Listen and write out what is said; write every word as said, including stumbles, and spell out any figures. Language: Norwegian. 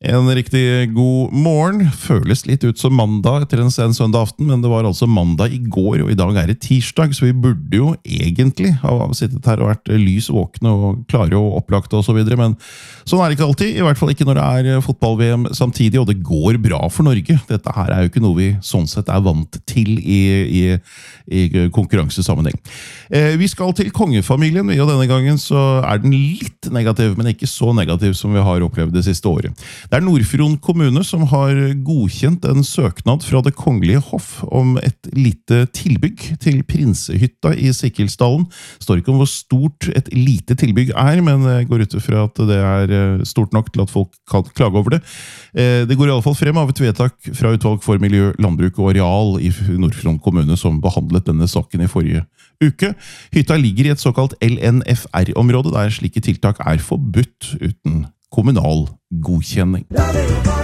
En riktig god morgen. Føles litt ut som mandag etter en sen søndag aften, men det var altså mandag i går, og i dag er det tirsdag, så vi burde jo egentlig ha sittet her og vært lys våkne og klare og opplagte og så videre, men sånn er det ikke alltid, i hvert fall ikke når det er fotball-V M samtidig, og det går bra for Norge. Dette her er jo ikke noe vi sånn sett er vant til i, i, i konkurransesammenheng. Eh, vi skal til kongefamilien, og denne gangen så er den litt negativ, men ikke så negativ som vi har opplevd det siste året. Det er Nordfjord kommune som har godkjent en søknad fra det kongelige hoff om et lite tilbygg til Prinsehytta i Sikkelsdalen. Det står ikke om hvor stort et lite tilbygg er, men jeg går ut fra at det er stort nok til at folk kan klage over det. Det går i alle fall frem av et vedtak fra utvalg for miljø, landbruk og areal i Nordfjord kommune som behandlet denne saken i forrige uke. Hytta ligger i et såkalt L N F R-område der slike tiltak er forbudt uten kommunal godkjenning.